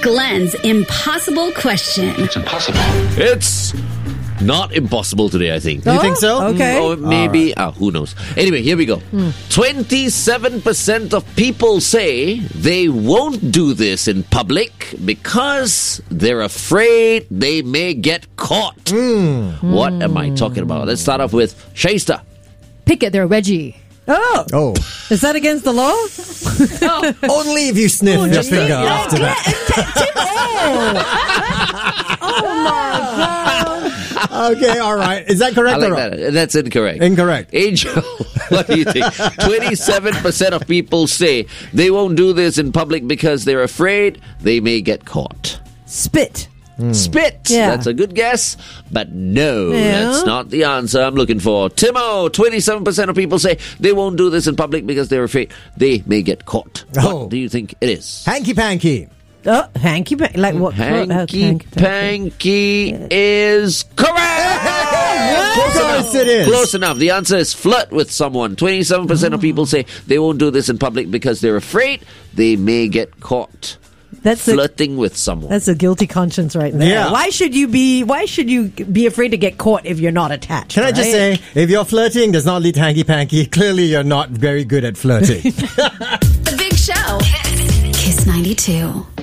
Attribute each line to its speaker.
Speaker 1: Glenn's impossible question.
Speaker 2: It's impossible.
Speaker 3: It's not impossible today, I think.
Speaker 4: You think so?
Speaker 5: Okay.
Speaker 3: Or maybe, who knows. Anyway, here we go. 27% of people say they won't do this in public because they're afraid they may get caught. What am I talking about? Let's start off with Shaista.
Speaker 6: Pick it, they're Reggie.
Speaker 4: Oh.
Speaker 5: Is that against the law?
Speaker 4: Only if you sniff your finger after that. Okay, all right. Is that correct
Speaker 3: I like
Speaker 4: or wrong?
Speaker 3: that. That's incorrect.
Speaker 4: Incorrect.
Speaker 3: Angel, what do you think? 27% of people say they won't do this in public because they're afraid they may get caught.
Speaker 5: Spit.
Speaker 3: Spit.
Speaker 5: Yeah.
Speaker 3: That's a good guess, but no,
Speaker 5: Yeah.
Speaker 3: that's not the answer I'm looking for. Timo, 27% of people say they won't do this in public because they're afraid they may get caught.
Speaker 4: Oh.
Speaker 3: What do you think it is?
Speaker 4: Hanky panky.
Speaker 5: Oh, hanky panky. Like what?
Speaker 3: Hanky panky is correct!
Speaker 4: Of course it is.
Speaker 3: Close enough. The answer is flirt with someone. 27% of people say they won't do this in public because they're afraid they may get caught.
Speaker 5: That's
Speaker 3: Flirting with someone.
Speaker 5: That's a guilty conscience right there.
Speaker 4: Yeah.
Speaker 5: Why should you be afraid to get caught if you're not attached?
Speaker 4: Can I just say, if your flirting does not lead to hanky panky, clearly you're not very good at flirting.
Speaker 1: The Big Show. Kiss 92.